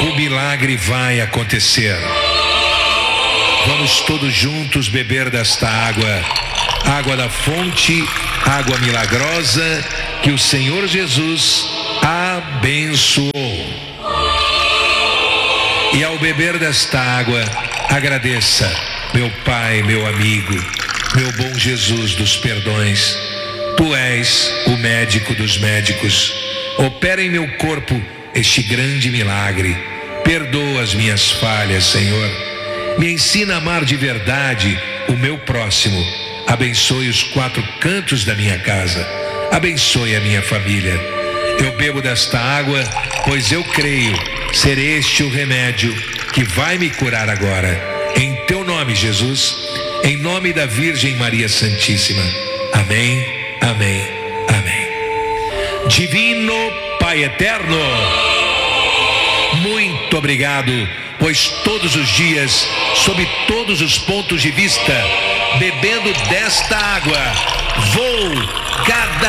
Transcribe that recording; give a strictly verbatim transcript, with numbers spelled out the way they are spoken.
o milagre vai acontecer. Vamos todos juntos beber desta água, água da fonte, água milagrosa que o Senhor Jesus abençoou. E ao beber desta água, agradeça, meu Pai, meu amigo, meu bom Jesus dos perdões. Tu és o médico dos médicos. Opera em meu corpo este grande milagre. Perdoa as minhas falhas, Senhor. Me ensina a amar de verdade o meu próximo. Abençoe os quatro cantos da minha casa. Abençoe a minha família. Eu bebo desta água, pois eu creio ser este o remédio que vai me curar agora. Em teu nome, Jesus, em nome da Virgem Maria Santíssima. Amém, amém, amém. Divino Pai eterno, muito obrigado, pois todos os dias, sob todos os pontos de vista, bebendo desta água, vou cada